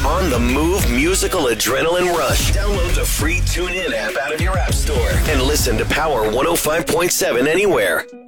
On the Move musical adrenaline rush. Download the free TuneIn app out of your app store and listen to Power 105.7 anywhere.